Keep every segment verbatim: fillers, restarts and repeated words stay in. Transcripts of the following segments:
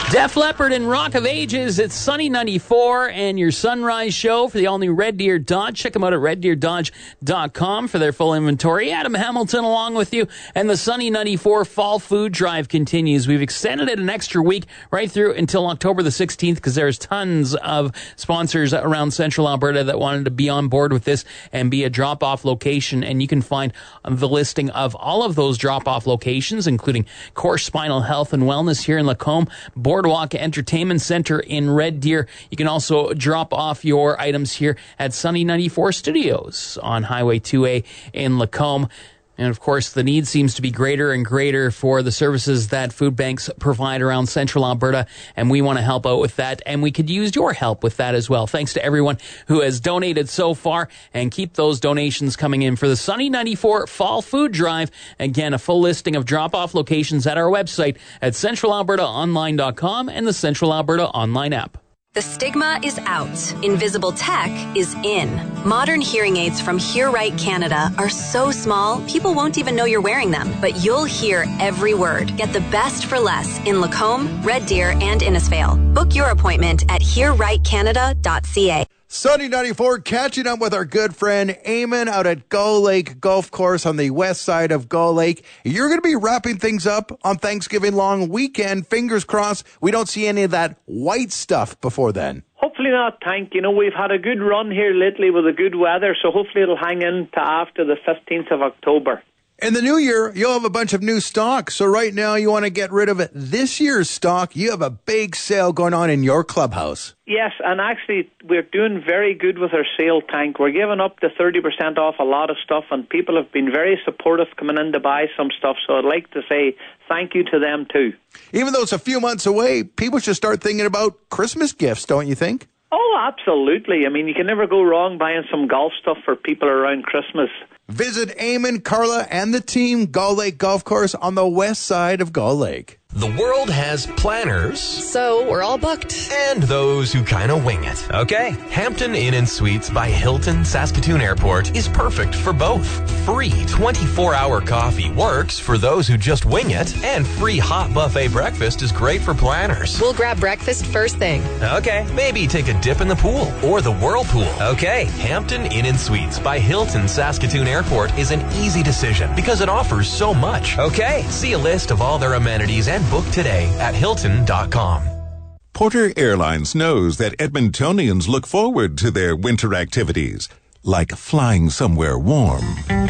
Def Leppard and Rock of Ages. It's Sunny ninety-four and your Sunrise Show for the all-new Red Deer Dodge. Check them out at red deer dodge dot com for their full inventory. Adam Hamilton along with you, and the Sunny ninety-four Fall Food Drive continues. We've extended it an extra week right through until October the sixteenth because there's tons of sponsors around Central Alberta that wanted to be on board with this and be a drop-off location, and you can find the listing of all of those drop-off locations, including Core Spinal Health and Wellness here in Lacombe, Boardwalk Entertainment Center in Red Deer. You can also drop off your items here at Sunny ninety-four Studios on Highway two A in Lacombe. And, of course, the need seems to be greater and greater for the services that food banks provide around Central Alberta, and we want to help out with that, and we could use your help with that as well. Thanks to everyone who has donated so far, and keep those donations coming in for the Sunny ninety-four Fall Food Drive. Again, a full listing of drop-off locations at our website at central alberta online dot com and the Central Alberta Online app. The stigma is out. Invisible tech is in. Modern hearing aids from Hear Right Canada are so small, people won't even know you're wearing them. But you'll hear every word. Get the best for less in Lacombe, Red Deer, and Innisfail. Book your appointment at hear right canada dot c a. Sunny ninety-four, catching up with our good friend Eamon out at Gull Lake Golf Course on the west side of Gull Lake. You're going to be wrapping things up on Thanksgiving long weekend. Fingers crossed we don't see any of that white stuff before then. Hopefully not, Tank. You know, we've had a good run here lately with the good weather, so hopefully it'll hang in to after the fifteenth of October. In the new year, you'll have a bunch of new stock. So right now, you want to get rid of it. This year's stock, you have a big sale going on in your clubhouse. Yes, and actually, we're doing very good with our sale, Tank. We're giving up to thirty percent off a lot of stuff, and people have been very supportive coming in to buy some stuff. So I'd like to say thank you to them, too. Even though it's a few months away, people should start thinking about Christmas gifts, don't you think? Oh, absolutely. I mean, you can never go wrong buying some golf stuff for people around Christmas. Visit Eamon, Carla, and the team, Gull Lake Golf Course on the west side of Gull Lake. The world has planners. So we're all booked. And those who kind of wing it. Okay, Hampton Inn and Suites by Hilton Saskatoon Airport is perfect for both. Free twenty-four hour coffee works for those who just wing it. And free hot buffet breakfast is great for planners. We'll grab breakfast first thing. Okay, maybe take a dip in the pool or the whirlpool. Okay, Hampton Inn and Suites by Hilton Saskatoon Airport is an easy decision because it offers so much. Okay, see a list of all their amenities and book today at hilton dot com. Porter Airlines knows that Edmontonians look forward to their winter activities, like flying somewhere warm.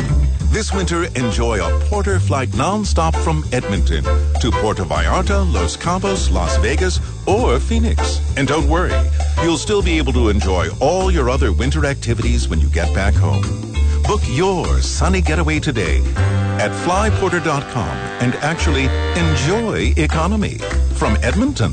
This winter, enjoy a Porter flight nonstop from Edmonton to Puerto Vallarta, Los Cabos, Las Vegas, or Phoenix. And don't worry, you'll still be able to enjoy all your other winter activities when you get back home. Book your sunny getaway today at fly porter dot com and actually enjoy economy from Edmonton.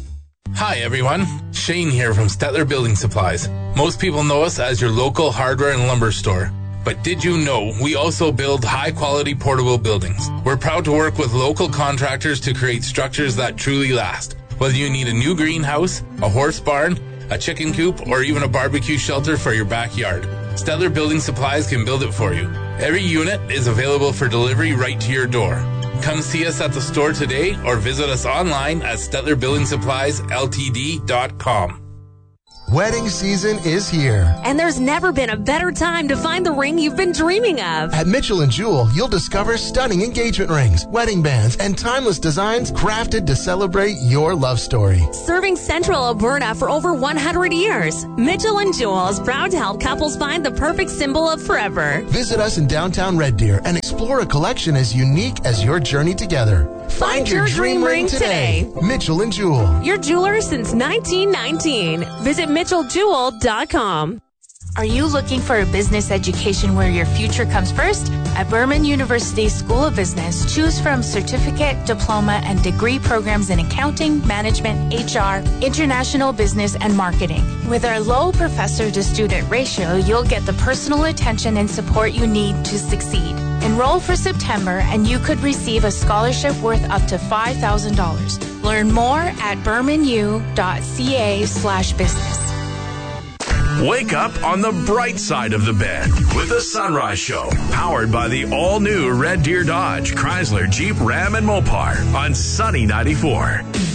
Hi everyone, Shane here from Stettler Building Supplies. Most people know us as your local hardware and lumber store. But did you know we also build high-quality portable buildings? We're proud to work with local contractors to create structures that truly last. Whether you need a new greenhouse, a horse barn, a chicken coop, or even a barbecue shelter for your backyard, Stettler Building Supplies can build it for you. Every unit is available for delivery right to your door. Come see us at the store today or visit us online at stettler building supplies l t d dot com. Wedding season is here. And there's never been a better time to find the ring you've been dreaming of. At Mitchell and Jewell, you'll discover stunning engagement rings, wedding bands, and timeless designs crafted to celebrate your love story. Serving Central Alberta for over one hundred years, Mitchell and Jewell is proud to help couples find the perfect symbol of forever. Visit us in downtown Red Deer and explore a collection as unique as your journey together. Find, Find your, your dream, dream ring today. today. Mitchell and Jewell. Your jeweler since nineteen nineteen. Visit mitchell jewell dot com. Are you looking for a business education where your future comes first? At Berman University School of Business, choose from certificate, diploma, and degree programs in accounting, management, H R, international business, and marketing. With our low professor-to-student ratio, you'll get the personal attention and support you need to succeed. Enroll for September, and you could receive a scholarship worth up to five thousand dollars. Learn more at bermanu.ca slash business. Wake up on the bright side of the bed with the Sunrise Show, powered by the all-new Red Deer Dodge, Chrysler, Jeep, Ram, and Mopar on Sunny ninety-four.